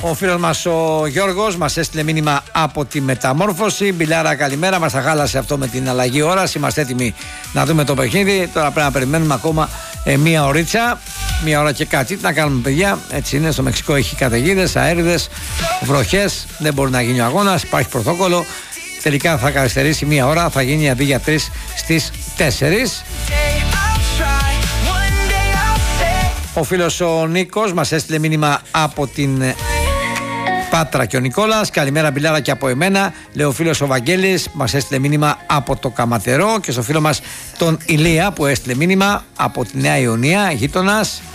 Ο φίλος μας ο Γιώργος μας έστειλε μήνυμα από τη Μεταμόρφωση. Μπιλάρα, καλημέρα. Μας τα χάλασε αυτό με την αλλαγή ώρας. Είμαστε έτοιμοι να δούμε το παιχνίδι. Τώρα πρέπει να περιμένουμε ακόμα μία ωρίτσα. Μία ώρα και κάτι. Τι να κάνουμε, παιδιά. Έτσι είναι. Στο Μεξικό έχει καταιγίδες, αέριδες, βροχές. Δεν μπορεί να γίνει ο αγώνας. Υπάρχει πρωτόκολλο. Τελικά θα καθυστερήσει μία ώρα. Θα γίνει αντί για 3 στις 4. Ο φίλος ο Νίκος μας έστειλε μήνυμα από την Πάτρα και ο Νικόλας. Καλημέρα, Μπιλάρα, και από εμένα. Λέει ο φίλος ο Βαγγέλης, μας έστειλε μήνυμα από το Καματερό. Και στο φίλο μας τον Ηλία που έστειλε μήνυμα από τη Νέα Ιωνία, γείτονας.